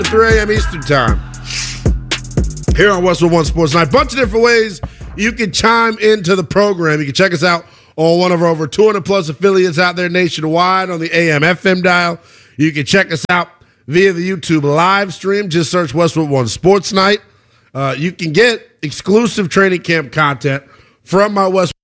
3 a.m. Eastern Time here on Westwood One Sports Night. Bunch of different ways you can chime into the program. You can check us out on one of our over 200-plus affiliates out there nationwide on the AM/FM dial. You can check us out via the YouTube live stream. Just search Westwood One Sports Night. You can get exclusive training camp content from my Westwood